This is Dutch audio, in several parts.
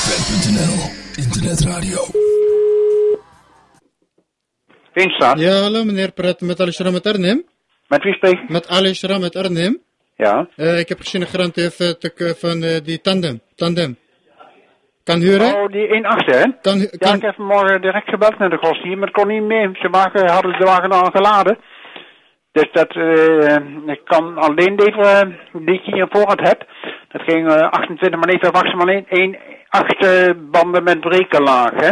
ZFM.nl, internetradio. Veenstraat. Ja, hallo meneer, praat met Alice Ram uit Arnhem. Met wie spreek ik? Met Alice Ram uit Arnhem. Ja. Ik heb gezien een grant van die tandem. Kan huren? Oh, die 1.8, hè? Ja, ik heb vanmorgen direct gebeld naar de gast hier, maar het kon niet mee. Hadden de wagen al geladen. Dus dat, ik kan alleen leveren die ik hier voor het heb. Dat ging 28, maar even wachten, maar alleen 1.8 banden met brekenlaag, hè?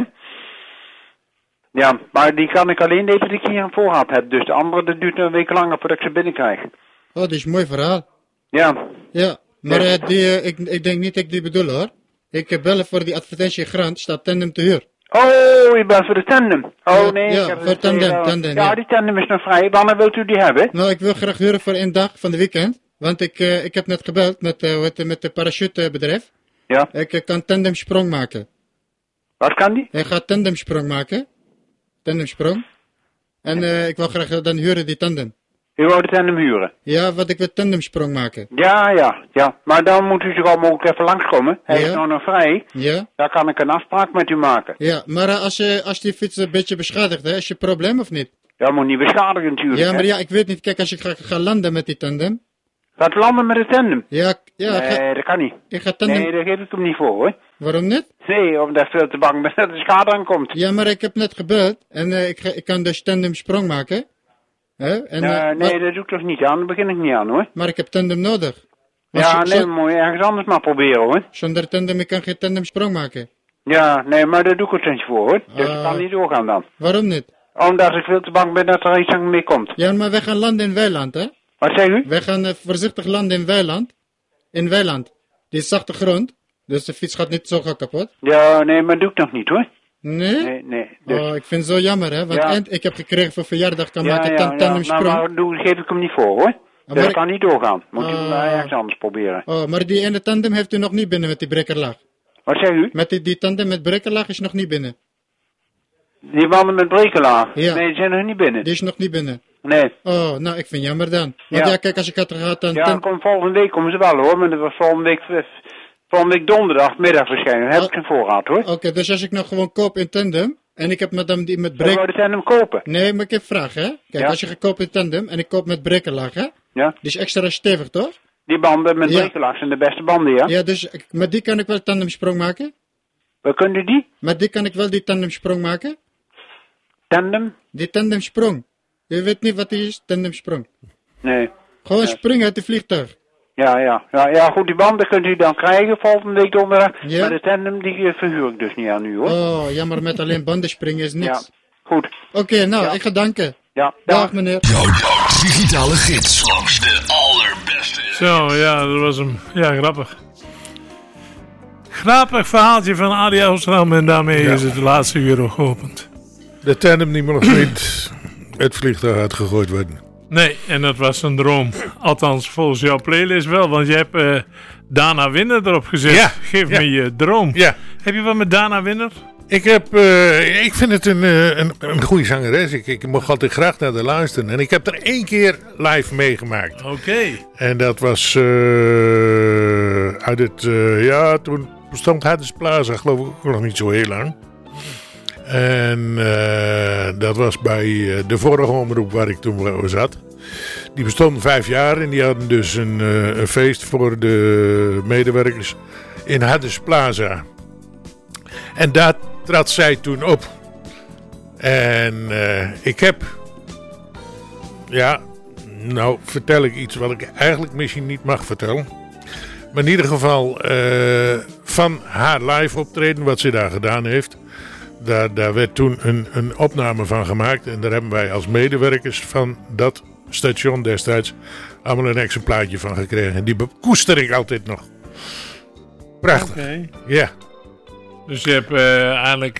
Ja, maar die kan ik alleen leveren die ik hier in voorraad heb. Dus de andere, dat duurt een week langer voordat ik ze binnenkrijg. Oh, dat is een mooi verhaal. Ja. Ja, maar ik denk niet dat ik die bedoel hoor. Ik bellen voor die advertentie grant, staat tandem te huur. Oh, je bent voor de tandem. Oh nee, ja, ik heb voor tandem. Ja, die tandem is nog vrij. Wanneer wilt u die hebben? Nou, ik wil graag huren voor 1 dag van de weekend. Want ik heb net gebeld met de parachutebedrijf. Ja. Ik kan tandemsprong maken. Wat kan die? Hij gaat tandemsprong maken. Tandemsprong. En ik wil graag dan huren die tandem. U wou de tandem huren? Ja, want ik wil tandemsprong maken. Ja. Maar dan moet u zo gauw mogelijk even langskomen. Hij is nou nog vrij. Ja. Dan kan ik een afspraak met u maken. Ja, maar als die fiets een beetje beschadigd is, is je probleem of niet? Ja, moet niet beschadigen natuurlijk. Ja, maar ja, ik weet niet. Kijk, als ik ga landen met die tandem. Gaat landen met de tandem? Ja. Nee, dat kan niet. Ik ga tandem... Nee, daar geef ik hem niet voor, hoor. Waarom niet? Nee, omdat ik veel te bang ben dat er schade aankomt. Ja, maar ik heb net gebeld en ik kan dus tandemsprong maken. Nee, dat doe ik toch niet aan. Daar begin ik niet aan, hoor. Maar ik heb tandem nodig. Maar dan moet je ergens anders maar proberen, hoor. Zonder tandem, ik kan geen tandemsprong maken. Ja, nee, maar daar doe ik het niet voor, hoor. Dus dat kan niet doorgaan dan. Waarom niet? Omdat ik veel te bang ben dat er iets aan mee komt. Ja, maar wij gaan landen in weiland, hè? Wat zeg u? Wij gaan voorzichtig landen in weiland. In weiland. Die is zachte grond. Dus de fiets gaat niet zo gauw kapot. Ja, nee, maar doe ik nog niet, hoor. Nee? Nee. Dus... Oh, ik vind het zo jammer, hè? Want ik heb gekregen voor verjaardag kan maken tandemsprong. Maar geef ik hem niet voor, hoor. Dus dat kan niet doorgaan. Moet u ergens anders proberen. Oh, maar die ene tandem heeft u nog niet binnen met die brekerlaag. Wat zeg u? Met die tandem met brekerlaag is nog niet binnen. Die banden met brekenlaag? Ja. Nee, die zijn nog niet binnen. Die is nog niet binnen. Nee. Oh, nou, ik vind het jammer dan. Want ja, kijk, als ik had gehad dan... Ja, volgende week komen ze wel, hoor. Maar dat was volgende week donderdagmiddag waarschijnlijk. Heb ik een voorraad, hoor. Oké, dus als ik nou gewoon koop in tandem... En ik heb met hem die met breek... Zou je de tandem kopen? Nee, maar ik heb vragen, hè. Kijk, als je gaat kopen in tandem en ik koop met brekerlaag, hè. Ja. Die is extra stevig, toch? Die banden met brekerlaag zijn de beste banden, ja. Ja, dus met die kan ik wel tandemsprong maken. Waar kun je die? Met die kan ik wel die tandemsprong maken. Tandem? Die tandemsprong. Je weet niet wat die is, tandemsprong. Nee. Gewoon springen uit het vliegtuig. Ja, goed, die banden kunt u dan krijgen volgende week donderdag. Ja? Maar de tandem, die verhuur ik dus niet aan u, hoor. Oh, jammer, met alleen banden springen is niks. Ja, goed. Oké, nou, ik ga danken. Ja, dag meneer. Jouw digitale gids langs de allerbeste. Zo, ja, dat was hem. Ja, grappig. Grappig verhaaltje van Adi Oostram en daarmee is het laatste uur geopend. De tandem niet meer nog niet het vliegtuig uitgegooid worden. Nee, en dat was een droom. Althans, volgens jouw playlist wel, want je hebt Dana Winner erop gezet. Ja, Geef me je droom. Ja. Heb je wat met Dana Winner? Ik vind het een goede zangeres. Ik mocht altijd graag naar haar luisteren. En ik heb er 1 keer live meegemaakt. Oké. En dat was uit het... toen bestond Hadesplaza, geloof ik ook nog niet zo heel lang. En dat was bij de vorige omroep waar ik toen zat. Die bestond 5 jaar en die hadden dus een feest voor de medewerkers in Hadesplaza. En daar trad zij toen op. En ik heb... Ja, nou vertel ik iets wat ik eigenlijk misschien niet mag vertellen. Maar in ieder geval van haar live optreden, wat ze daar gedaan heeft... Daar werd toen een opname van gemaakt. En daar hebben wij als medewerkers van dat station destijds allemaal een exemplaartje van gekregen. En die koester ik altijd nog. Prachtig. Okay. Ja. Dus je hebt eigenlijk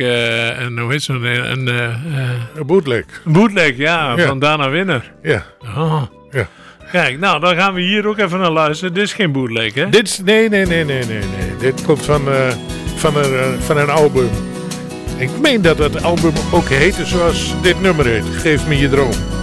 een bootleg. Een bootleg, ja, van Dana Winner. Ja. Oh. Ja. Kijk, nou, dan gaan we hier ook even naar luisteren. Dit is geen bootleg, hè? Nee. Dit komt van een album. Ik meen dat het album ook heette zoals dit nummer heet. Geef me je droom.